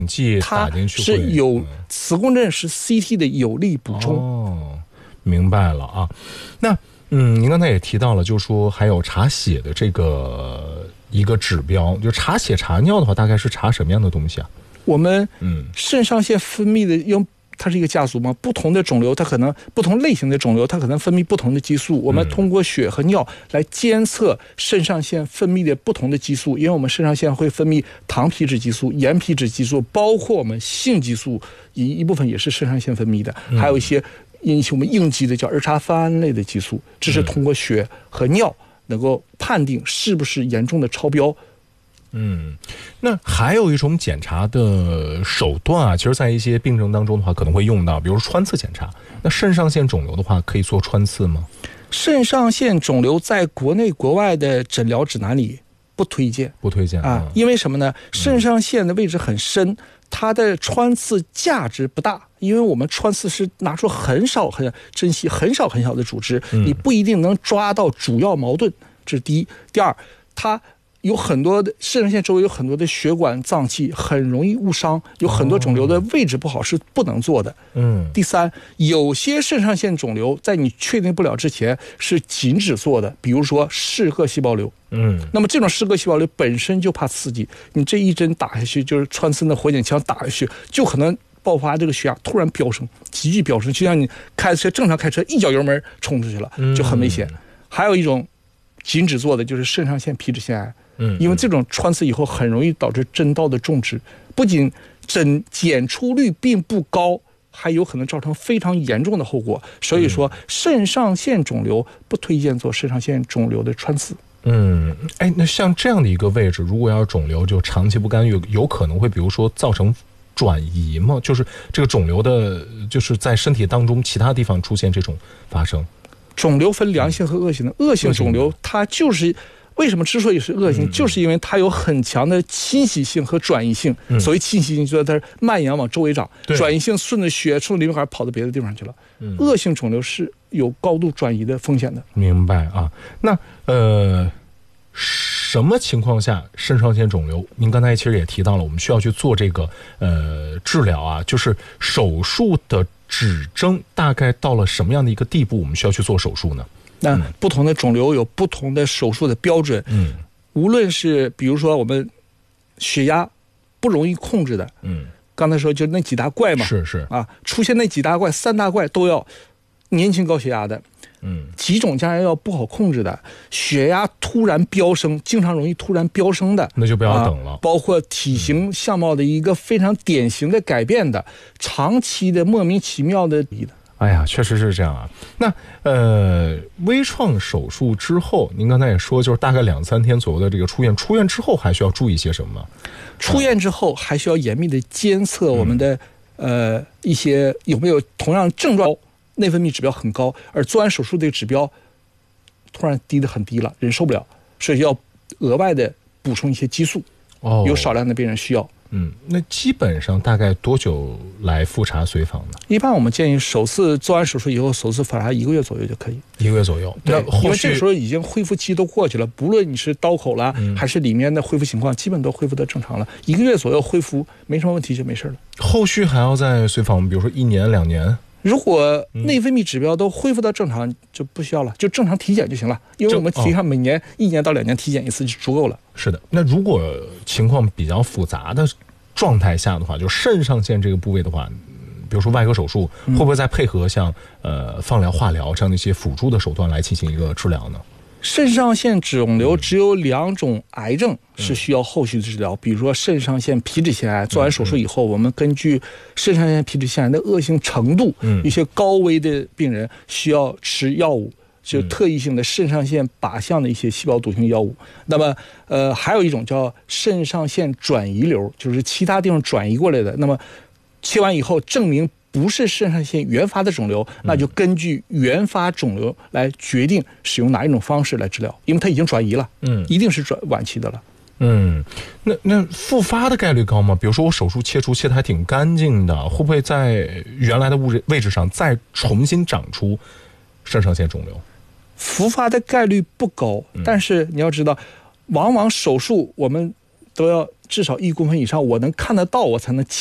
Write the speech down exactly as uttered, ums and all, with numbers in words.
剂打进去是有磁共振是 C T 的有力补充。 哦，明白了啊。那嗯，您刚才也提到了，就是说还有查血的这个一个指标，就查血查尿的话，大概是查什么样的东西啊？ 我们嗯，肾上腺分泌的用。它是一个家族嘛，不同的肿瘤它可能不同类型的肿瘤它可能分泌不同的激素，我们通过血和尿来监测肾上腺分泌的不同的激素，因为我们肾上腺会分泌糖皮质激素、盐皮质激素，包括我们性激素一一部分也是肾上腺分泌的，还有一些引起我们应激的叫儿茶酚胺类的激素，这是通过血和尿能够判定是不是严重的超标。 嗯，那还有一种检查的手段啊，其实在一些病症当中的话可能会用到，比如穿刺检查。那肾上腺肿瘤的话可以做穿刺吗？ 肾上腺肿瘤在国内国外的诊疗指南里不推荐， 不推荐啊，因为什么呢？肾上腺的位置很深，它的穿刺价值不大，因为我们穿刺是拿出很少很珍惜很少很小的组织，你不一定能抓到主要矛盾，这是第一。第二，它有很多的肾上腺周围有很多的血管脏器，很容易误伤，有很多肿瘤的位置不好是不能做的。嗯。第三，有些肾上腺肿瘤在你确定不了之前是禁止做的，比如说嗜铬细胞瘤。嗯。那么这种嗜铬细胞瘤本身就怕刺激，你这一针打下去，就是穿刺的火箭枪打下去，就可能爆发这个血压突然飙升，急剧飙升，就像你开车正常开车一脚油门冲出去了，就很危险。嗯、还有一种禁止做的就是肾上腺皮质腺癌。嗯，因为这种穿刺以后很容易导致针刀的种植，不仅诊检出率并不高，还有可能造成非常严重的后果。所以说，肾上腺肿瘤不推荐做肾上腺肿瘤的穿刺。 嗯，哎，那像这样的一个位置，如果要是肿瘤就长期不干预，有可能会比如说造成转移吗？就是这个肿瘤的，就是在身体当中其他地方出现这种发生。 肿瘤分良性和恶性的，恶性肿瘤它就是为什么之所以是恶性，嗯、就是因为它有很强的侵袭性和转移性。嗯、所谓侵袭性，就是它蔓延往周围长；转移性顺着血顺着淋巴跑到别的地方去了。嗯、恶性肿瘤是有高度转移的风险的。 明白啊？那呃，什么情况下肾上腺肿瘤？您刚才其实也提到了，我们需要去做这个呃治疗啊，就是手术的指征大概到了什么样的一个地步，我们需要去做手术呢？ 那不同的肿瘤有不同的手术的标准，嗯，无论是比如说我们血压不容易控制的，嗯，刚才说就那几大怪嘛， 是是啊，出现那几大怪，三大怪都要年轻高血压的，嗯，几种将来要不好控制的，血压突然飙升，经常容易突然飙升的， 那就不要等了。 啊、包括体型相貌的一个非常典型的改变的，嗯、长期的莫名其妙的。 哎呀，确实是这样啊。那呃，微创手术之后，您刚才也说，就是大概两三天左右的这个出院，出院之后还需要注意些什么吗？ 出院之后还需要严密的监测我们的、嗯、呃一些有没有同样症状，内分泌指标很高，而做完手术这个指标突然低得很低了，人受不了，所以要额外的补充一些激素。哦，有少量的病人需要。 嗯，那基本上大概多久来复查随访呢？ 一般我们建议首次做完手术以后，首次复查一个月左右就可以。 一个月左右， 对，因为这个时候已经恢复期都过去了，不论你是刀口了、嗯、还是里面的恢复情况，基本都恢复得正常了。一个月左右恢复没什么问题就没事了。 后续还要再随访，比如说一年两年。 如果内分泌指标都恢复到正常，就不需要了，就正常体检就行了。因为我们提倡每年、哦、一年到两年体检一次就足够了。 是的，那如果情况比较复杂的状态下的话，就肾上腺这个部位的话，比如说外科手术，会不会再配合像呃放疗、化疗这样的一些辅助的手段来进行一个治疗呢？ 肾上腺肿瘤只有两种癌症是需要后续的治疗，嗯、比如说肾上腺皮质腺癌，做完手术以后，嗯、我们根据肾上腺皮质腺癌的恶性程度，嗯、一些高危的病人需要吃药物，就特异性的肾上腺靶向的一些细胞毒性药物。那么，呃，还有一种叫肾上腺转移瘤，就是其他地方转移过来的。那么切完以后证明不是肾上腺原发的肿瘤，那就根据原发肿瘤来决定使用哪一种方式来治疗，因为它已经转移了，嗯，一定是转晚期的了。 嗯，那那复发的概率高吗？比如说我手术切除切得还挺干净的，会不会在原来的物质位置上再重新长出肾上腺肿瘤？ 复发的概率不高，但是你要知道，往往手术我们都要至少一公分以上，我能看得到，我才能